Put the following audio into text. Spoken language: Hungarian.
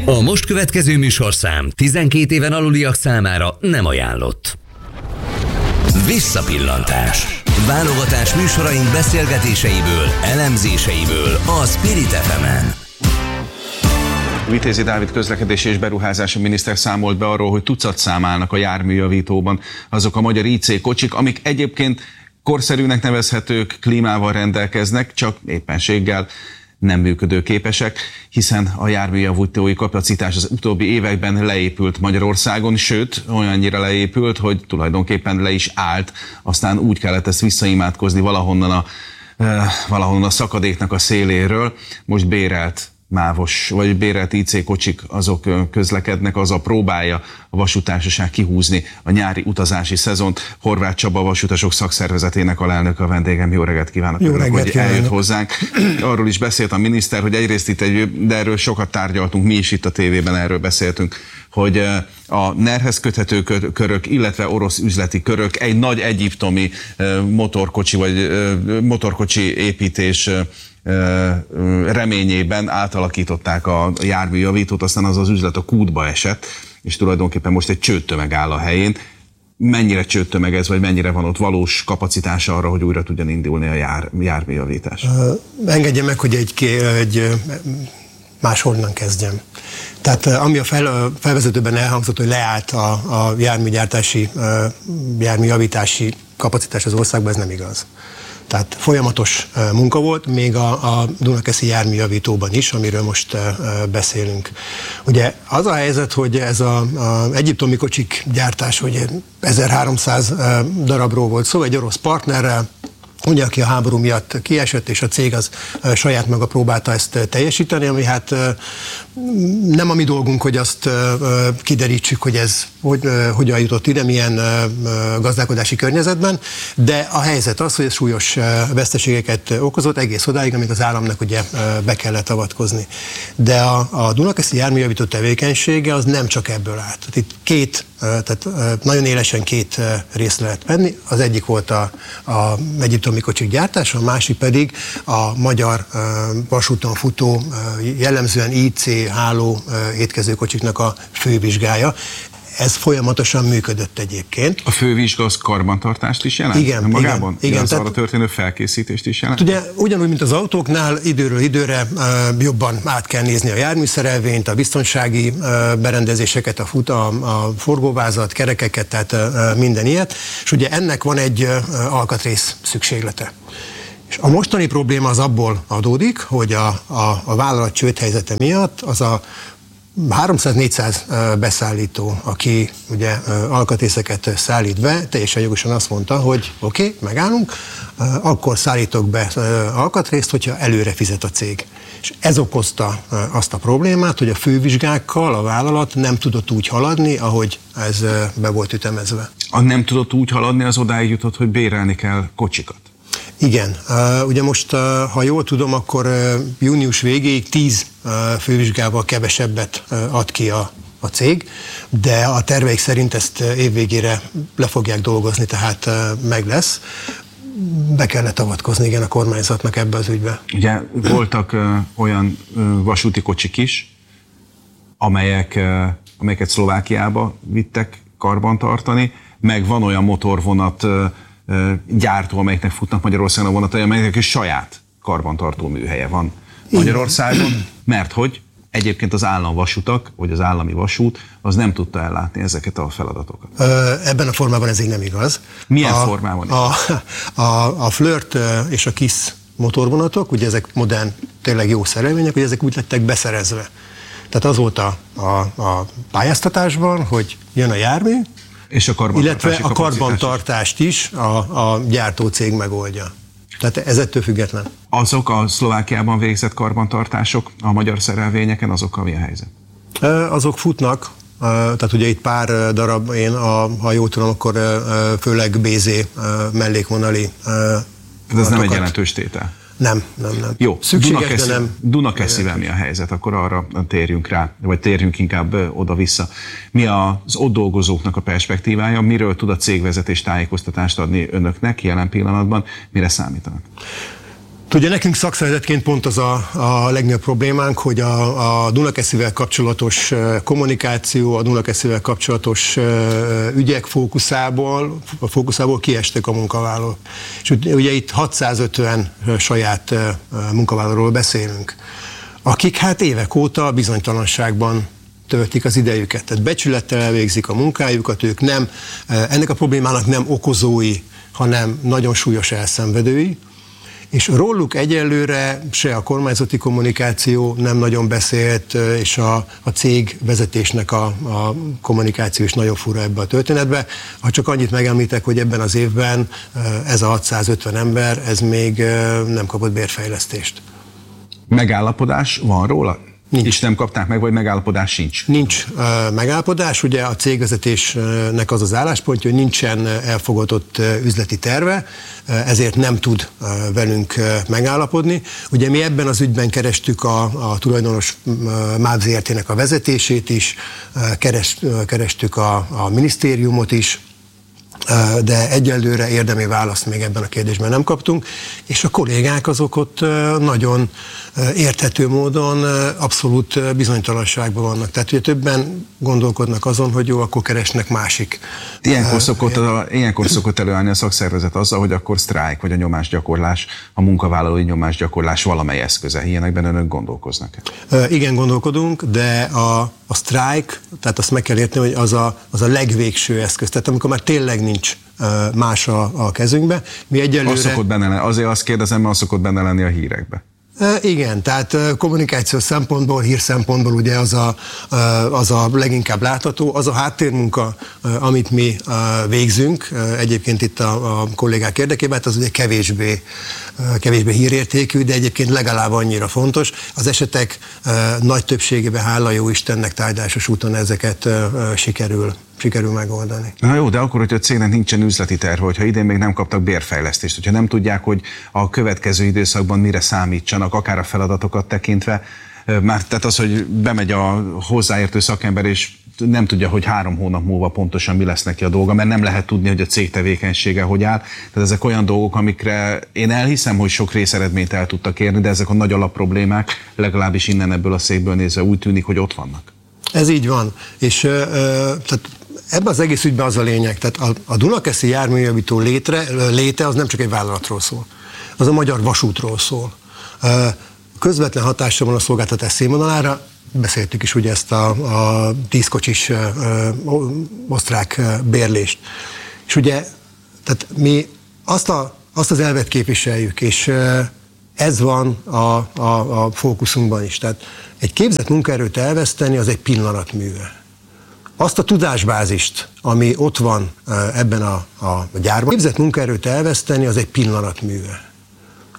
A most következő műsorszám 12 éven aluliak számára nem ajánlott. Visszapillantás. Válogatás műsoraink beszélgetéseiből, elemzéseiből a Spirit FM-en. Vitézi Dávid közlekedési és beruházási miniszter számolt be arról, hogy tucatszám állnak a járműjavítóban azok a magyar IC kocsik, amik egyébként korszerűnek nevezhetők, klímával rendelkeznek, csak éppenséggel nem működőképesek, hiszen a járműjavítói kapacitás az utóbbi években leépült Magyarországon, sőt, olyannyira leépült, hogy tulajdonképpen le is állt, aztán úgy kellett ezt visszaimádkozni valahonnan a szakadéknak a széléről. Most bérelt mávos, vagy bérelt IC kocsik, azok közlekednek, az a próbálja a vasútársaság kihúzni a nyári utazási szezont. Horváth Csaba, a Vasutasok Szakszervezetének alelnöke a vendégem. Jó reggelt kívánok! Jó reggelt hogy eljött hozzánk. Arról is beszélt a miniszter, hogy egyrészt itt de erről sokat tárgyaltunk, mi is itt a tévében erről beszéltünk, hogy a NER-hez köthető körök, illetve orosz üzleti körök egy nagy egyiptomi motorkocsi építés reményében átalakították a járműjavítót, aztán az üzlet a kútba esett, és tulajdonképpen most egy csődtömeg áll a helyén. Mennyire csődtömeg ez, vagy mennyire van ott valós kapacitása arra, hogy újra tudjon indulni a járműjavítás? Engedje meg, hogy egy máshonnan kezdjem. Tehát ami a felvezetőben elhangzott, hogy leállt a járműjavítási kapacitás az országban, ez nem igaz. Tehát folyamatos munka volt, még a Dunakeszi járműjavítóban is, amiről most beszélünk. Ugye az a helyzet, hogy ez az egyiptomi kocsik gyártás, hogy 1300 darabról volt szó, egy orosz partnerrel, ugye, aki a háború miatt kiesett, és a cég az saját maga próbálta ezt teljesíteni, ami hát nem a mi dolgunk, hogy azt kiderítsük, hogy ez hogyan jutott ide, milyen gazdálkodási környezetben, de a helyzet az, hogy ez súlyos veszteségeket okozott egész odáig, amíg az államnak ugye be kellett avatkozni. De a Dunakeszi járműjavító tevékenysége az nem csak ebből állt. Itt tehát nagyon élesen két részt lehet venni. Az egyik volt a egyiptomi kocsik gyártása, a másik pedig a magyar vasúton futó, jellemzően IC háló étkezőkocsiknak a fővizsgája. Ez folyamatosan működött egyébként. A fővizsga az karbantartást is jelent? Igen. Magában? Igen, az arra történő felkészítést is jelent? Ugye ugyanúgy, mint az autóknál, időről időre jobban át kell nézni a járműszerelvényt, a biztonsági berendezéseket, a forgóvázat, kerekeket, tehát minden ilyet. És ugye ennek van egy alkatrész szükséglete. És a mostani probléma az abból adódik, hogy a vállalat csődhelyzete miatt az a 300-400 beszállító, aki ugye alkatrészeket szállít be, teljesen jogosan azt mondta, hogy oké, megállunk, akkor szállítok be alkatrészt, hogyha előre fizet a cég. És ez okozta azt a problémát, hogy a fővizsgákkal a vállalat nem tudott úgy haladni, ahogy ez be volt ütemezve. Nem tudott úgy haladni, az odáig jutott, hogy bérelni kell kocsikat. Igen. Ugye most, ha jól tudom, akkor június végéig 10 fővizsgával kevesebbet ad ki a cég, de a terveik szerint ezt évvégére le fogják dolgozni, tehát meg lesz. Be kellett avatkozni, igen, a kormányzatnak ebbe az ügybe. Ugye voltak olyan vasúti kocsik is, amelyeket Szlovákiába vittek karbantartani, meg van olyan motorvonat gyártó, amelyeknek futnak Magyarországon a vonatai, amelyeknek is saját karbantartó műhelye van Magyarországon, mert hogy egyébként az államvasutak, vagy az állami vasút, az nem tudta ellátni ezeket a feladatokat. Ebben a formában ez így nem igaz. Milyen formában? A Flirt és a KISZ motorvonatok, ugye ezek modern, tényleg jó szerelvények, ugye ezek úgy lettek beszerezve. Tehát az volt a pályáztatásban, hogy jön a jármű, és illetve a karbantartást is a gyártócég megoldja. Tehát ez ettől független. Azok a Szlovákiában végzett karbantartások a magyar szerelvényeken, azokkal mi a helyzet? Azok futnak, tehát ugye itt pár darab, ha jól tudom, akkor főleg BZ mellékvonali. Ez nem egy jelentős tétel. Nem. Jó, Dunakeszivel mi a helyzet? Akkor arra térjünk rá, vagy térjünk inkább oda-vissza. Mi az ott dolgozóknak a perspektívája? Miről tud a cégvezetés tájékoztatást adni önöknek jelen pillanatban? Mire számítanak? Tudja, nekünk szakszervezetként pont az a legnagyobb problémánk, hogy a Dunakeszivel kapcsolatos kommunikáció, a Dunakeszivel kapcsolatos ügyek fókuszából kiestek a munkavállalók. És ugye itt 650 saját munkavállalóról beszélünk, akik hát évek óta bizonytalanságban töltik az idejüket. Tehát becsülettel elvégzik a munkájukat, ők nem, ennek a problémának nem okozói, hanem nagyon súlyos elszenvedői, és róluk egyelőre se a kormányzati kommunikáció nem nagyon beszélt, és a cég vezetésnek a kommunikáció is nagyon fura ebbe a történetbe. Ha csak annyit megemlítek, hogy ebben az évben ez a 650 ember, ez még nem kapott bérfejlesztést. Megállapodás van róla? Nincs. És nem kapták meg, vagy megállapodás sincs? Nincs megállapodás, ugye a cégvezetésnek az álláspontja, hogy nincsen elfogadott üzleti terve, ezért nem tud velünk megállapodni. Ugye mi ebben az ügyben kerestük a tulajdonos MÁV Zrt-nek a vezetését is, kerestük a minisztériumot is, de egyelőre érdemi választ még ebben a kérdésben nem kaptunk, és a kollégák azok ott nagyon érthető módon abszolút bizonytalanságban vannak. Tehát ugye többen gondolkodnak azon, hogy jó, akkor keresnek másik. Ilyenkor szokott előállni a szakszervezet azzal, hogy akkor sztrájk vagy a nyomásgyakorlás, a munkavállalói nyomásgyakorlás valamely eszköze. Ilyenekben önök gondolkoznak? Igen, gondolkodunk, de a sztrájk, tehát azt meg kell érteni, hogy az a legvégső eszköz. Tehát amikor már tényleg nincs más a kezünkbe. Mi egyelőre... Az szokott benne lenni, azért azt kérdezem, mert az szokott benne lenni a hírekbe. Igen, tehát kommunikációs szempontból, hír szempontból ugye az a leginkább látható, az a háttérmunka, amit mi végzünk, egyébként itt a kollégák érdekében, az ugye kevésbé hírértékű, de egyébként legalább annyira fontos. Az esetek nagy többségében, hála jó Istennek, tárgyalásos úton ezeket sikerül megoldani. Na jó, de akkor, hogyha a cégnek nincsen üzleti terve, hogyha idén még nem kaptak bérfejlesztést, hogyha nem tudják, hogy a következő időszakban mire számítsanak, akár a feladatokat tekintve, tehát az, hogy bemegy a hozzáértő szakember, és nem tudja, hogy 3 hónap múlva pontosan mi lesz neki a dolga, mert nem lehet tudni, hogy a cég tevékenysége hogy áll. Tehát ezek olyan dolgok, amikre én elhiszem, hogy sok részeredményt el tudtak érni, de ezek a nagy alapproblémák, legalábbis innen ebből a székből nézve úgy tűnik, hogy ott vannak. Ez így van. És tehát ebben az egész ügyben az a lényeg, tehát a Dunakeszi járműjavító léte az nem csak egy vállalatról szól, az a Magyar Vasútról szól. Közvetlen hatása van a szolgáltatás színvonalára, beszéltük is ugye ezt a 10 kocsis osztrák bérlést. És ugye, tehát mi azt az elvet képviseljük, és ez van a fókuszunkban is. Tehát egy képzett munkaerőt elveszteni, az egy pillanatműve. Azt a tudásbázist, ami ott van ebben a gyárban, képzett munkaerőt elveszteni, az egy pillanatműve.